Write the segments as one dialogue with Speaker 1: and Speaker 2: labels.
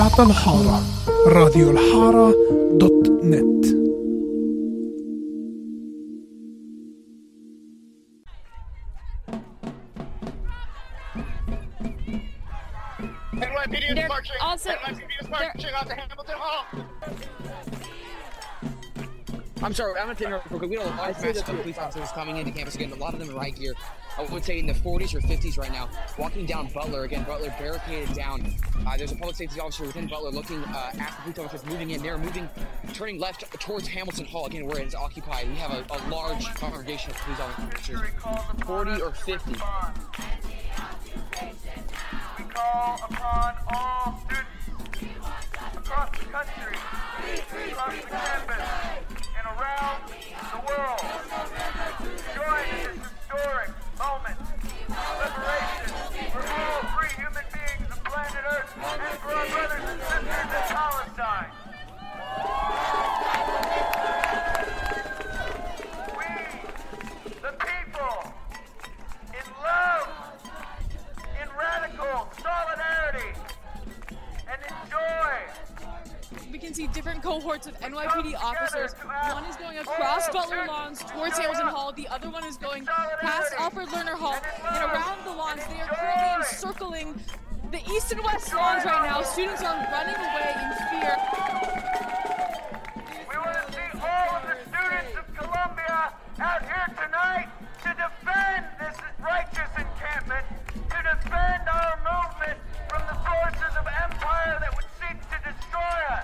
Speaker 1: الحارة راديو الحارة دوت نت.
Speaker 2: NYPD is marching.
Speaker 3: NYPD
Speaker 2: is marching out to Hamilton Hall.
Speaker 4: I'm sorry, I'm going to interrupt real quick. We have a large mass of police officers coming into campus again. A lot of them are right here. I would say in the 40s or 50s right now. Walking down Butler again. Butler barricaded down. There's a public safety officer within Butler looking at the police officers moving in. They're moving, turning left towards Hamilton Hall again, where it is occupied. We have a large congregation of police officers, 40 or 50.
Speaker 5: We call upon all students across the country, across the campus, and around the world. Join in this historic moment of liberation for all free human beings of planet Earth and for our brothers and sisters in Palestine. We, the people, in love, in radical solidarity, and in joy.
Speaker 3: We can see different cohorts of NYPD officers. One is going across Butler Lawns towards Hamilton Hall. The other one is going past Alfred Lerner Hall and around the lawns. They are currently encircling the east and west lawns right now. Students are running away in fear.
Speaker 5: We want to see all of the students of Columbia out here tonight to defend this righteous encampment, to defend our movement from the forces of empire that would seek to destroy us.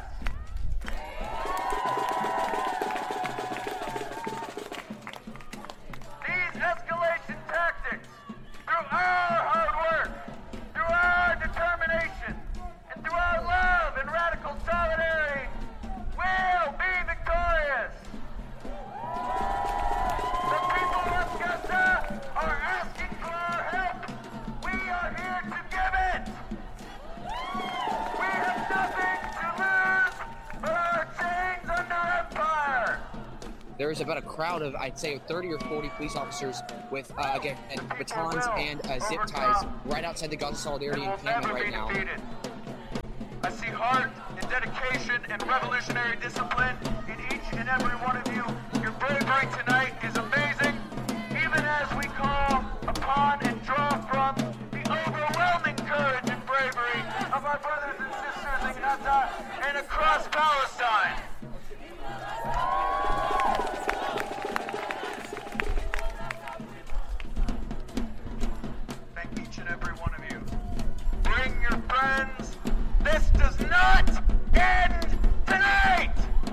Speaker 5: These escalation tactics, through our hard work, through our determination, and through our love and radical solidarity, will be victorious. The people of Gaza are asking for our help. We are here to give it. We have nothing to lose but our chains under empire.
Speaker 4: There is about a crowd of, I'd say, 30 or 40 police officers with, again, batons and zip ties right outside the Gaza Solidarity encampment right now.
Speaker 5: I see heart and dedication and revolutionary discipline in each and every one of you. Your bravery tonight is amazing, even as we call upon and draw from the overwhelming courage and bravery of our brothers and sisters in Gaza and across Palestine. Thank each and every one of you. Bring your friends. This does not end tonight!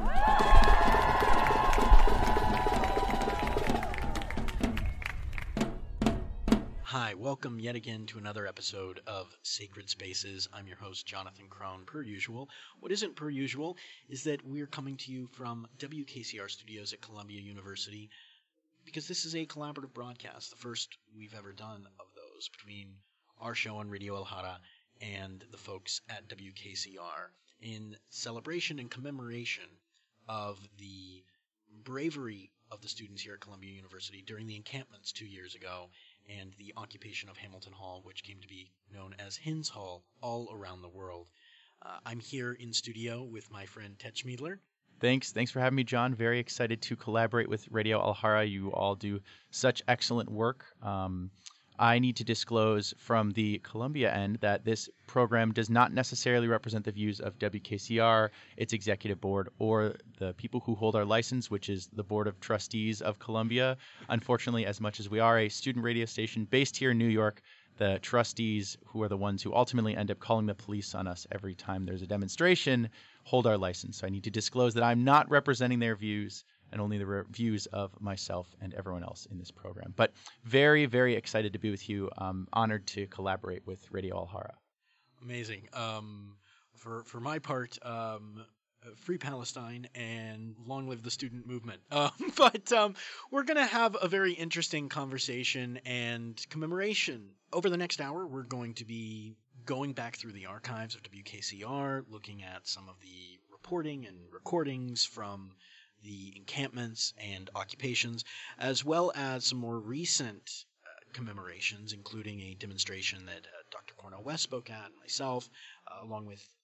Speaker 6: Hi, welcome yet again to another episode of Sacred Spaces. I'm your host, Jonathan Crone, per usual. What isn't per usual is that we're coming to you from WKCR studios at Columbia University, because this is a collaborative broadcast, the first we've ever done of those, between our show on Radio El Hara and the folks at WKCR, in celebration and commemoration of the bravery of the students here at Columbia University during the encampments 2 years ago and the occupation of Hamilton Hall, which came to be known as Hins Hall all around the world. I'm here in studio with my friend Ted Schmiedler.
Speaker 7: Thanks for having me, John. Very excited to collaborate with Radio El Hara. You all do such excellent work. I need to disclose from the Columbia end that this program does not necessarily represent the views of WKCR, its executive board, or the people who hold our license, which is the Board of Trustees of Columbia. Unfortunately, as much as we are a student radio station based here in New York, the trustees, who are the ones who ultimately end up calling the police on us every time there's a demonstration, hold our license. So I need to disclose that I'm not representing their views and only the views of myself and everyone else in this program. But very, very excited to be with you. I'm honored to collaborate with Radio El Hara.
Speaker 6: Amazing. For my part, Free Palestine and long live the student movement. But we're going to have a very interesting conversation and commemoration. Over the next hour, we're going to be going back through the archives of WKCR, looking at some of the reporting and recordings from the encampments and occupations, as well as some more recent commemorations, including a demonstration that Dr. Cornel West spoke at, myself, along with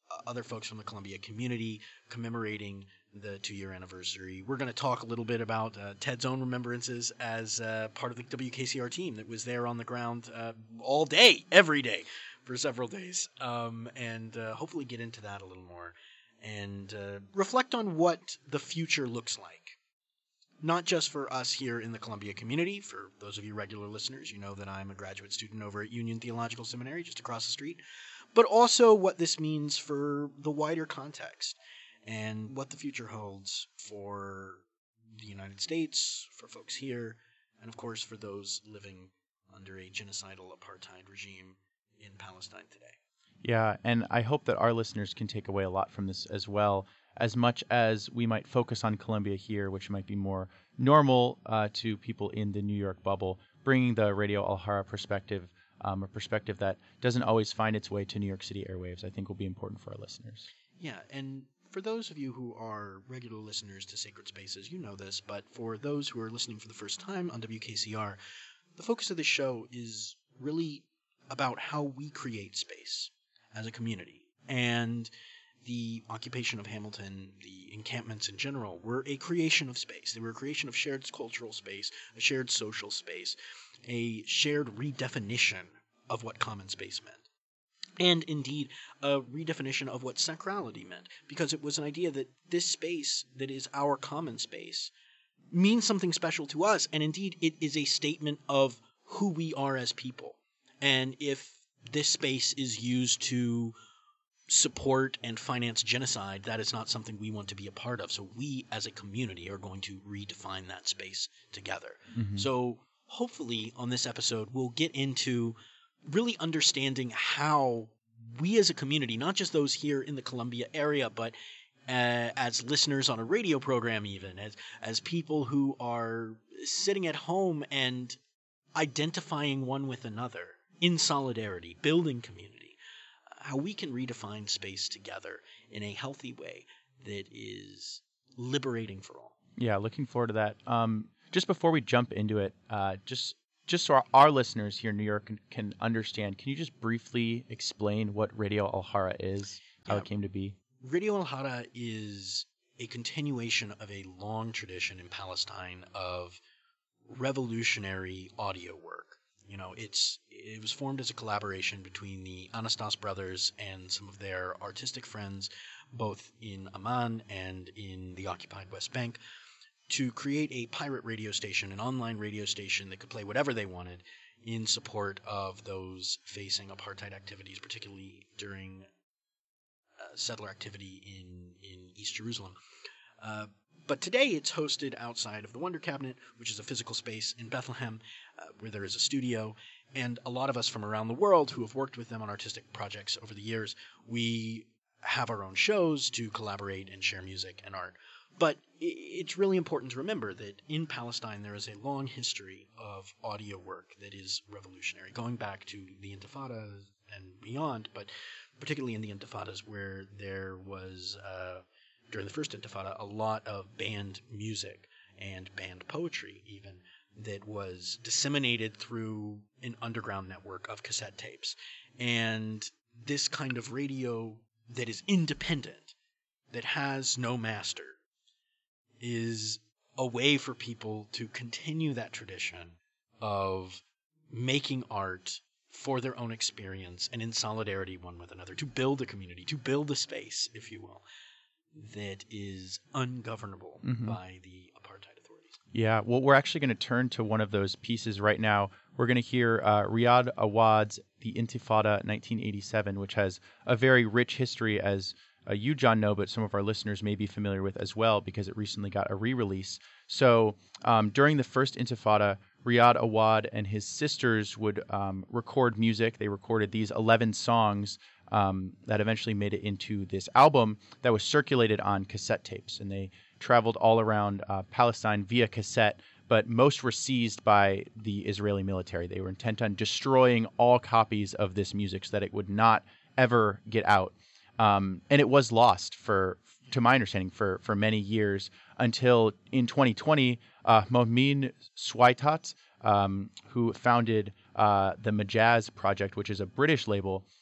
Speaker 6: other folks from the Columbia community commemorating the 2-year anniversary. We're going to talk a little bit about Ted's own remembrances as part of the WKCR team that was there on the ground all day, every day, for several days, and hopefully get into that a little more and reflect on what the future looks like. Not just for us here in the Columbia community. For those of you regular listeners, you know that I'm a graduate student over at Union Theological Seminary just across the street, but also what this means for the wider context and what the future holds for the United States, for folks here, and of course for those living under a genocidal apartheid regime in Palestine today.
Speaker 7: Yeah, and I hope that our listeners can take away a lot from this as well. As much as we might focus on Columbia here, which might be more normal to people in the New York bubble, bringing the Radio Alhara perspective, a perspective that doesn't always find its way to New York City airwaves, I think will be important for our listeners.
Speaker 6: Yeah, and for those of you who are regular listeners to Sacred Spaces, you know this, but for those who are listening for the first time on WKCR, the focus of this show is really about how we create space as a community. And the occupation of Hamilton, the encampments in general, were a creation of space. They were a creation of shared cultural space, a shared social space, a shared redefinition of what common space meant. And indeed, a redefinition of what sacrality meant, because it was an idea that this space that is our common space means something special to us, and indeed it is a statement of who we are as people. And if this space is used to support and finance genocide, that is not something we want to be a part of. So we as a community are going to redefine that space together. Mm-hmm. So hopefully on this episode, we'll get into really understanding how we as a community, not just those here in the Columbia area, but as listeners on a radio program even, as people who are sitting at home and identifying one with another in solidarity, building community, how we can redefine space together in a healthy way that is liberating for all.
Speaker 7: Yeah, looking forward to that. Just before we jump into it, just so our listeners here in New York can understand, can you just briefly explain what Radio Alhara is, how it came to be?
Speaker 6: Radio Alhara is a continuation of a long tradition in Palestine of revolutionary audio work. You know, it was formed as a collaboration between the Anastas brothers and some of their artistic friends, both in Amman and in the occupied West Bank, to create a pirate radio station, an online radio station that could play whatever they wanted in support of those facing apartheid activities, particularly during settler activity in East Jerusalem. But today it's hosted outside of the Wonder Cabinet, which is a physical space in Bethlehem, where there is a studio. And a lot of us from around the world who have worked with them on artistic projects over the years, we have our own shows to collaborate and share music and art. But it's really important to remember that in Palestine there is a long history of audio work that is revolutionary, going back to the Intifada and beyond, but particularly in the Intifadas where there was, during the first Intifada, a lot of banned music and banned poetry even that was disseminated through an underground network of cassette tapes. And this kind of radio that is independent, that has no master, is a way for people to continue that tradition of making art for their own experience and in solidarity one with another, to build a community, to build a space, if you will, that is ungovernable by the apartheid authorities.
Speaker 7: Yeah, well, we're actually going to turn to one of those pieces right now. We're going to hear Riyad Awad's The Intifada 1987, which has a very rich history, as you, John, know, but some of our listeners may be familiar with as well because it recently got a re-release. So during the first Intifada, Riyad Awad and his sisters would record music. They recorded these 11 songs that eventually made it into this album that was circulated on cassette tapes. And they traveled all around Palestine via cassette, but most were seized by the Israeli military. They were intent on destroying all copies of this music so that it would not ever get out. And it was lost, to my understanding, for many years until in 2020, Momin Swaitat, who founded the Majaz Project, which is a British label,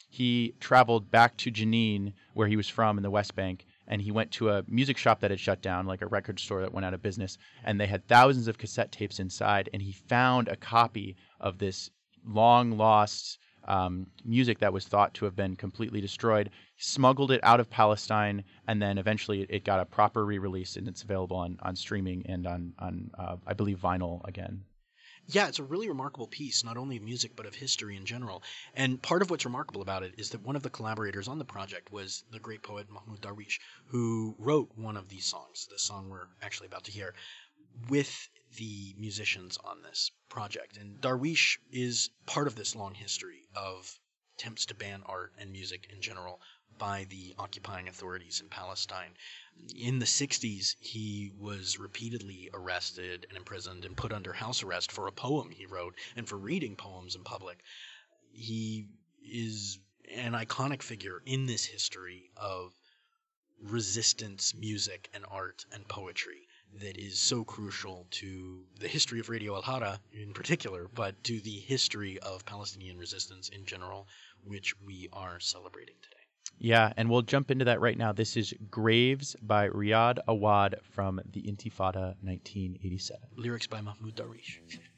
Speaker 7: he traveled back to Jenin, where he was from in the West Bank, and he went to a music shop that had shut down, like a record store that went out of business, and they had thousands of cassette tapes inside, and he found a copy of this long-lost music that was thought to have been completely destroyed, smuggled it out of Palestine, and then eventually it got a proper re-release, and it's available on streaming and on I believe, vinyl again.
Speaker 6: Yeah, it's a really remarkable piece, not only of music, but of history in general. And part of what's remarkable about it is that one of the collaborators on the project was the great poet Mahmoud Darwish, who wrote one of these songs, the song we're actually about to hear, with the musicians on this project. And Darwish is part of this long history of attempts to ban art and music in general by the occupying authorities in Palestine. In the 60s, he was repeatedly arrested and imprisoned and put under house arrest for a poem he wrote and for reading poems in public. He is an iconic figure in this history of resistance, music, and art and poetry that is so crucial to the history of Radio Al-Hara in particular, but to the history of Palestinian resistance in general, which we are celebrating today.
Speaker 7: Yeah, and we'll jump into that right now. This is Graves by Riyad Awad from the Intifada 1987.
Speaker 6: Lyrics by Mahmoud Darwish.